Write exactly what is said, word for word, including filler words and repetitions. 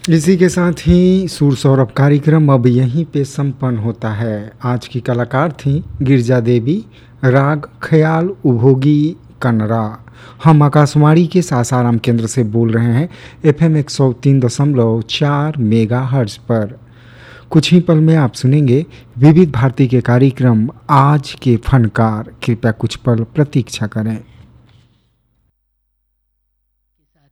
इसी के साथ ही सुर सौरभ कार्यक्रम अब यहीं पे संपन्न होता है। आज की कलाकार थी गिरजा देवी, राग ख्याल उभोगी कनरा। हम आकाशवाणी के सासाराम केंद्र से बोल रहे हैं एफ एम एक सौ तीन दशमलव चार मेगा हर्ट्ज पर। कुछ ही पल में आप सुनेंगे विविध भारती के कार्यक्रम आज के फनकार। कृपया कुछ पल प्रतीक्षा करें।